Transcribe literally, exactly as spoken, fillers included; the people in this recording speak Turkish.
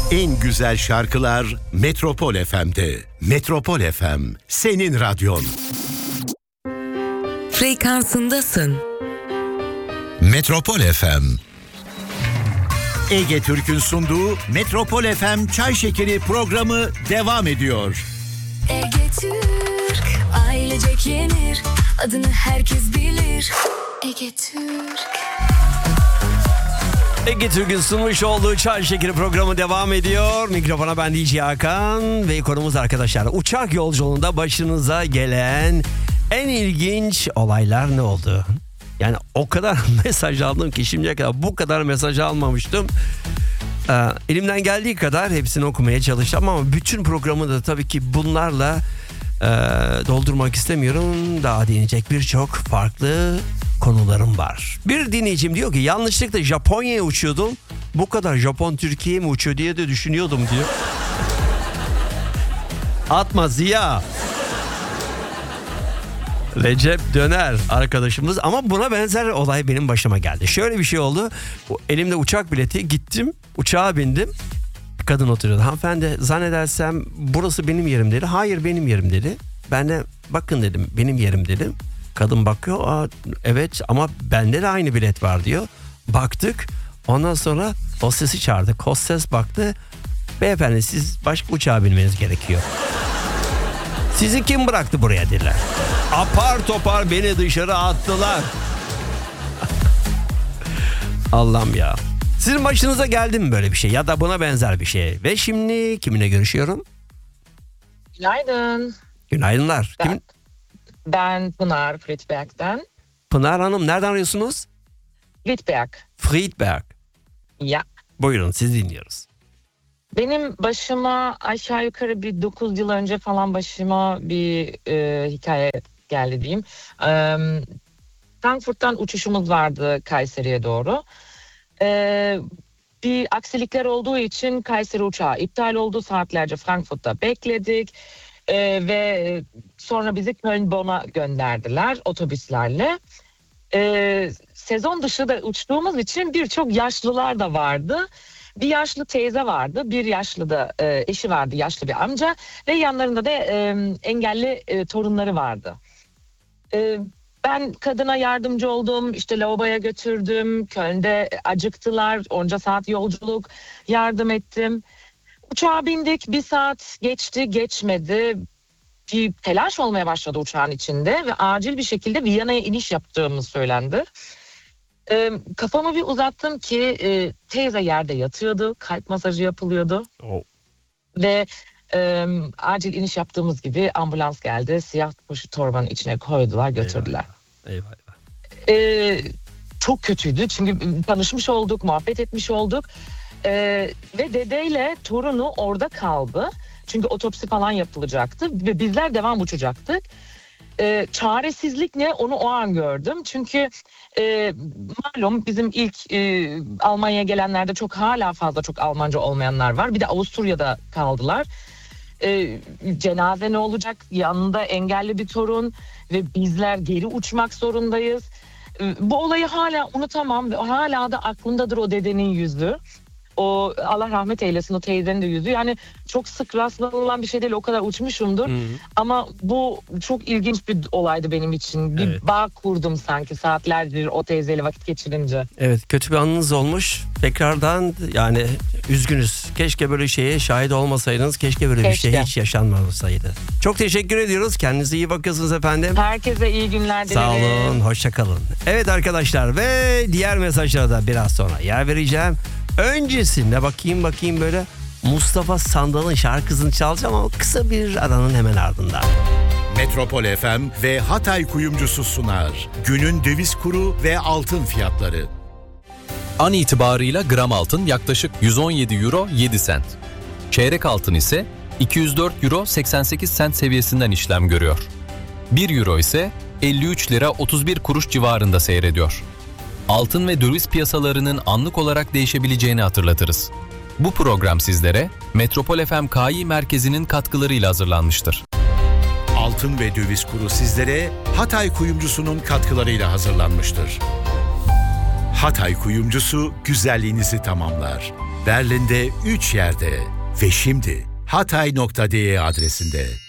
En güzel şarkılar Metropol F M'de. Metropol F M, senin radyon. Frekansındasın. Metropol F M. Ege Türk'ün sunduğu Metropol F M Çay Şekeri programı devam ediyor. Ege Türk, ailecek yenir, adını herkes bilir. Ege Türk. Ege Türk'ün sunmuş olduğu Çay Şekeri programı devam ediyor. Mikrofona ben D J Hakan ve konumuz arkadaşlar. Uçak yolculuğunda başınıza gelen en ilginç olaylar ne oldu? Yani o kadar mesaj aldım ki şimdiye kadar bu kadar mesaj almamıştım. Ee, elimden geldiği kadar hepsini okumaya çalıştım ama bütün programı da tabii ki bunlarla e, doldurmak istemiyorum. Daha değinecek birçok farklı konularım var. Bir dinleyicim diyor ki yanlışlıkla Japonya'ya uçuyordum. Bu kadar Japon Türkiye'ye mi uçuyor diye de düşünüyordum diyor. Atma Ziya. Recep Döner arkadaşımız, ama buna benzer olay benim başıma geldi. Şöyle bir şey oldu. Elimde uçak bileti, gittim uçağa bindim. Kadın oturuyordu. Hanımefendi zannedersem burası benim yerim dedi. Hayır benim yerim dedi. Ben de bakın dedim benim yerim dedim. Kadın bakıyor. Aa, evet ama bende de aynı bilet var diyor. Baktık. Ondan sonra hostesi çağırdık. Hostes baktı. Beyefendi siz başka uçağa binmeniz gerekiyor. Sizi kim bıraktı buraya dediler. Apar topar beni dışarı attılar. Allah'ım ya. Sizin başınıza geldi mi böyle bir şey ya da buna benzer bir şey? Ve şimdi kiminle görüşüyorum? Günaydın. Günaydınlar. Ben, Kimin? ben Pınar Friedberg'den. Pınar Hanım nereden arıyorsunuz? Friedberg. Friedberg. Ya. Buyurun siz dinliyoruz. Benim başıma aşağı yukarı bir dokuz yıl önce falan başıma bir e, hikaye geldi diyeyim. E, Frankfurt'tan uçuşumuz vardı Kayseri'ye doğru. E, bir aksilikler olduğu için Kayseri uçağı iptal oldu. Saatlerce Frankfurt'ta bekledik. E, ve sonra bizi Köln-Bonn'a gönderdiler otobüslerle. E, sezon dışı da uçtuğumuz için birçok yaşlılar da vardı. Bir yaşlı teyze vardı, bir yaşlı da e, eşi vardı, yaşlı bir amca ve yanlarında da e, engelli e, torunları vardı. E, ben kadına yardımcı oldum, işte lavaboya götürdüm, Köln'de acıktılar, onca saat yolculuk, yardım ettim. Uçağa bindik, bir saat geçti, geçmedi. Bir telaş olmaya başladı uçağın içinde ve acil bir şekilde Viyana'ya iniş yaptığımız söylendi. E, kafamı bir uzattım ki e, teyze yerde yatıyordu, kalp masajı yapılıyordu. Oh. Ve e, acil iniş yaptığımız gibi ambulans geldi, siyah poşet torbanın içine koydular, götürdüler. Eyvah, eyvah. E, çok kötüydü çünkü tanışmış olduk, muhabbet etmiş olduk e, ve dedeyle torunu orada kaldı. Çünkü otopsi falan yapılacaktı ve bizler devam uçacaktık. Ee, çaresizlik ne onu o an gördüm. Çünkü e, malum bizim ilk e, Almanya'ya gelenlerde çok hala fazla çok Almanca olmayanlar var. Bir de Avusturya'da kaldılar. E, cenaze ne olacak? Yanında engelli bir torun ve bizler geri uçmak zorundayız. E, bu olayı hala unutamam ve hala da aklımdadır o dedenin yüzü. O Allah rahmet eylesin o teyzenin de yüzü. Yani çok sık rastlanılan bir şey değil, o kadar uçmuşumdur. Hı-hı. Ama bu çok ilginç bir olaydı benim için. Bir evet. bağ kurdum sanki saatlerdir o teyzeyle vakit geçirince. Evet, kötü bir anınız olmuş. Tekrardan yani üzgünüz. Keşke böyle şeye şahit olmasaydınız. Keşke böyle Keşke. bir şey hiç yaşanmasaydı. Çok teşekkür ediyoruz. Kendinize iyi bakıyorsunuz efendim. Herkese iyi günler dilerim. Sağ olun, hoşça kalın. Evet arkadaşlar ve diğer mesajlara da biraz sonra yer vereceğim. Öncesinde bakayım bakayım böyle Mustafa Sandal'ın şarkısını çalacağım ama kısa bir aranın hemen ardından. Metropol F M ve Hatay Kuyumcusu sunar. Günün döviz kuru ve altın fiyatları. An itibarıyla gram altın yaklaşık yüz on yedi euro yedi sent. Çeyrek altın ise iki yüz dört euro seksen sekiz sent seviyesinden işlem görüyor. bir euro ise elli üç lira otuz bir kuruş civarında seyrediyor. Altın ve döviz piyasalarının anlık olarak değişebileceğini hatırlatırız. Bu program sizlere Metropol F M K I merkezinin katkılarıyla hazırlanmıştır. Altın ve döviz kuru sizlere Hatay Kuyumcusu'nun katkılarıyla hazırlanmıştır. Hatay Kuyumcusu güzelliğinizi tamamlar. Berlin'de üç yerde ve şimdi hatay nokta de adresinde.